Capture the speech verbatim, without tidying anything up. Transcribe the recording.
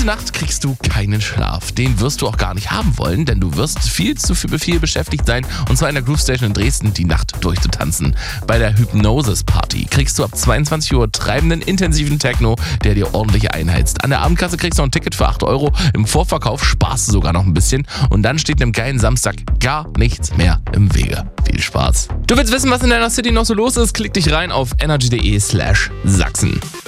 Diese Nacht kriegst du keinen Schlaf. Den wirst du auch gar nicht haben wollen, denn du wirst viel zu viel, viel beschäftigt sein, und zwar in der Groove Station in Dresden die Nacht durchzutanzen. Bei der Hypnosis Party kriegst du ab zweiundzwanzig Uhr treibenden, intensiven Techno, der dir ordentlich einheizt. An der Abendkasse kriegst du noch ein Ticket für acht Euro, im Vorverkauf sparst du sogar noch ein bisschen und dann steht einem geilen Samstag gar nichts mehr im Wege. Viel Spaß. Du willst wissen, was in deiner City noch so los ist? Klick dich rein auf energy punkt de slash Sachsen.